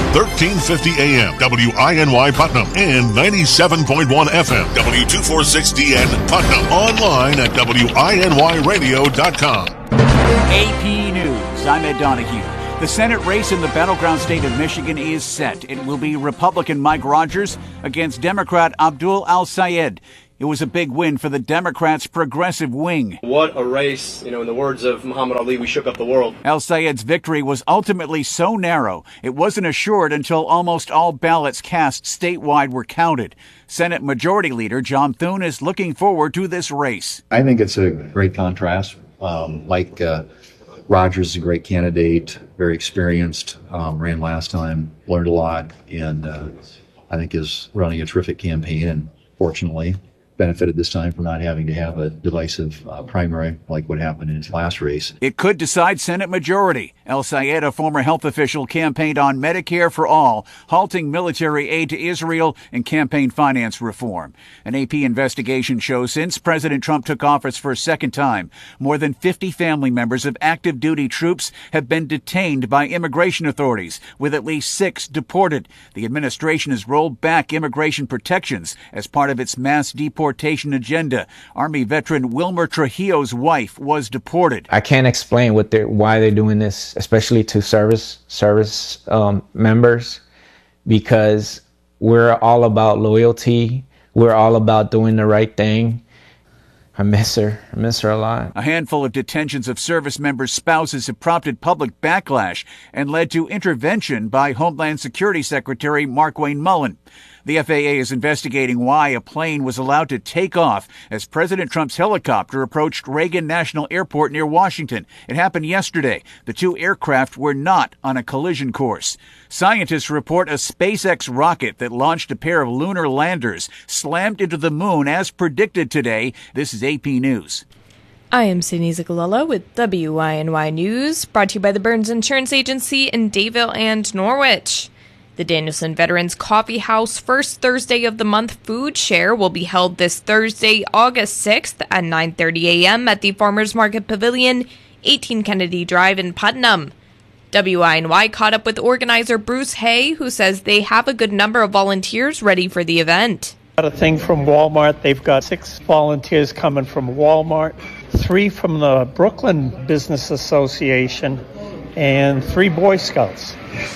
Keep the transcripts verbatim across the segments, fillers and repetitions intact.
thirteen fifty A M, W I N Y Putnam, and ninety-seven point one F M, W two forty-six D N Putnam. Online at W I N Y radio dot com. A P News, I'm Ed Donahue. The Senate race in the battleground state of Michigan is set. It will be Republican Mike Rogers against Democrat Abdul Al-Sayed. It was a big win for the Democrats' progressive wing. What a race. You know, in the words of Muhammad Ali, we shook up the world. Al-Sayed's victory was ultimately so narrow, it wasn't assured until almost all ballots cast statewide were counted. Senate Majority Leader John Thune is looking forward to this race. I think it's a great contrast. Um, Mike uh, Rogers is a great candidate, very experienced, um, ran last time, learned a lot, and uh, I think is running a terrific campaign, and fortunately benefited this time from not having to have a divisive uh, primary like what happened in his last race. It could decide Senate majority. Al-Sayed, a former health official, campaigned on Medicare for all, halting military aid to Israel, and campaign finance reform. An A P investigation shows since President Trump took office for a second time, more than fifty family members of active duty troops have been detained by immigration authorities, with at least six deported. The administration has rolled back immigration protections as part of its mass deportation agenda. Army veteran Wilmer Trujillo's wife was deported. I can't explain what they're, why they're doing this, especially to service service um, members, because we're all about loyalty. We're all about doing the right thing. I miss her. I miss her a lot. A handful of detentions of service members' spouses have prompted public backlash and led to intervention by Homeland Security Secretary Markwayne Mullin. The F A A is investigating why a plane was allowed to take off as President Trump's helicopter approached Reagan National Airport near Washington. It happened yesterday. The two aircraft were not on a collision course. Scientists report a SpaceX rocket that launched a pair of lunar landers slammed into the moon as predicted today. This is A P News. I am Sydney Zigalella with W I N Y News, brought to you by the Burns Insurance Agency in Dayville and Norwich. The Danielson Veterans Coffee House First Thursday of the Month Food Share will be held this Thursday, August sixth at nine thirty a.m. at the Farmers Market Pavilion, eighteen Kennedy Drive in Putnam. W I N Y caught up with organizer Bruce Hay, who says they have a good number of volunteers ready for the event. Got a thing from Walmart. They've got six volunteers coming from Walmart, three from the Brooklyn Business Association, and three Boy Scouts.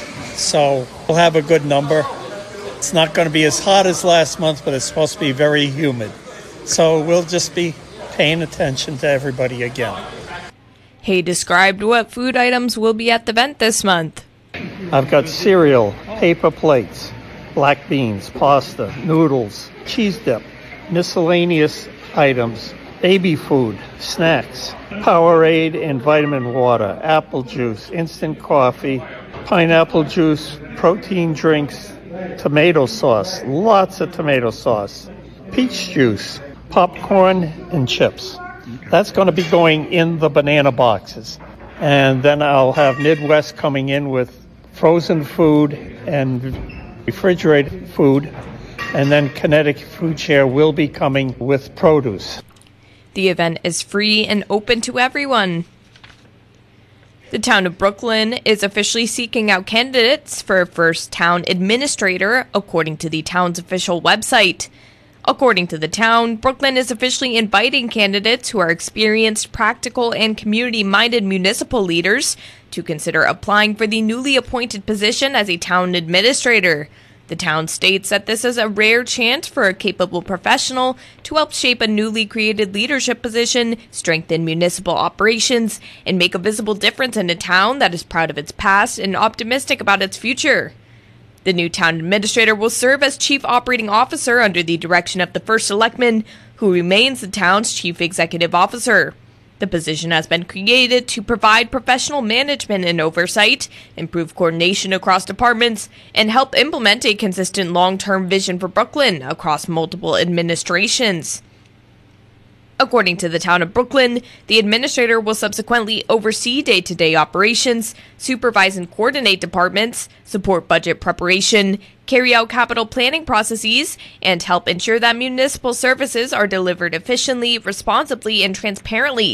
So we'll have a good number. It's not going to be as hot as last month, but it's supposed to be very humid. So we'll just be paying attention to everybody again. Hay described what food items will be at the event this month. I've got cereal, paper plates, black beans, pasta, noodles, cheese dip, miscellaneous items, baby food, snacks, Powerade and vitamin water, apple juice, instant coffee, pineapple juice, protein drinks, tomato sauce, lots of tomato sauce, peach juice, popcorn, and chips. That's going to be going in the banana boxes. And then I'll have Midwest coming in with frozen food and refrigerated food. And then Kinetic Food Share will be coming with produce. The event is free and open to everyone. The town of Brooklyn is officially seeking out candidates for a first town administrator, according to the town's official website. According to the town, Brooklyn is officially inviting candidates who are experienced, practical, and community-minded municipal leaders to consider applying for the newly appointed position as a town administrator. The town states that this is a rare chance for a capable professional to help shape a newly created leadership position, strengthen municipal operations, and make a visible difference in a town that is proud of its past and optimistic about its future. The new town administrator will serve as chief operating officer under the direction of the first selectman, who remains the town's chief executive officer. The position has been created to provide professional management and oversight, improve coordination across departments, and help implement a consistent long-term vision for Brooklyn across multiple administrations. According to the town of Brooklyn, the administrator will subsequently oversee day-to-day operations, supervise and coordinate departments, support budget preparation, carry out capital planning processes, and help ensure that municipal services are delivered efficiently, responsibly, and transparently.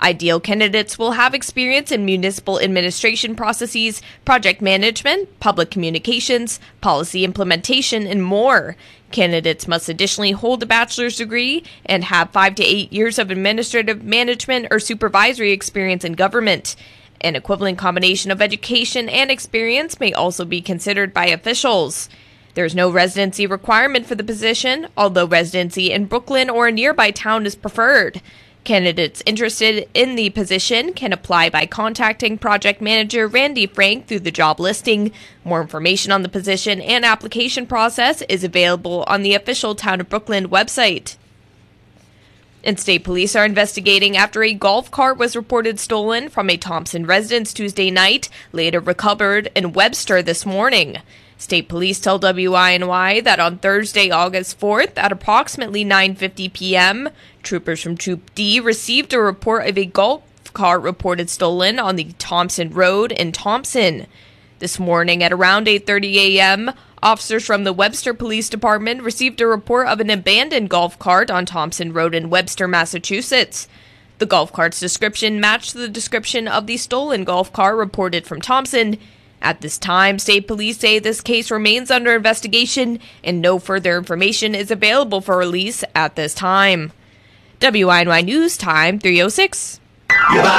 Ideal candidates will have experience in municipal administration processes, project management, public communications, policy implementation, and more. Candidates must additionally hold a bachelor's degree and have five to eight years of administrative management or supervisory experience in government. An equivalent combination of education and experience may also be considered by officials. There is no residency requirement for the position, although residency in Brooklyn or a nearby town is preferred. Candidates interested in the position can apply by contacting project manager Randy Frank through the job listing. More information on the position and application process is available on the official Town of Brooklyn website. And state police are investigating after a golf cart was reported stolen from a Thompson residence Tuesday night, later recovered in Webster this morning. State police tell W I N Y that on Thursday, August fourth, at approximately nine fifty p.m., troopers from Troop D received a report of a golf cart reported stolen on the Thompson Road in Thompson. This morning at around eight thirty a.m., officers from the Webster Police Department received a report of an abandoned golf cart on Thompson Road in Webster, Massachusetts. The golf cart's description matched the description of the stolen golf cart reported from Thompson. At this time, state police say this case remains under investigation and no further information is available for release at this time. W I N Y News Time three oh six.